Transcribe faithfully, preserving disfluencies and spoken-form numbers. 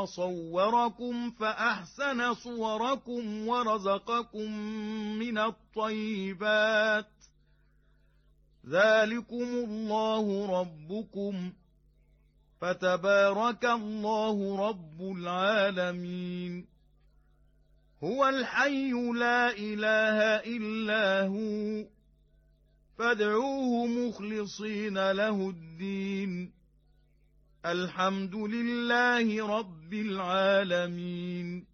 صوركم فأحسن صوركم ورزقكم من الطيبات ذلكم الله ربكم فتبارك الله رب العالمين هو الحي لا إله إلا هو فادعوه مخلصين له الدين الحمد لله رب العالمين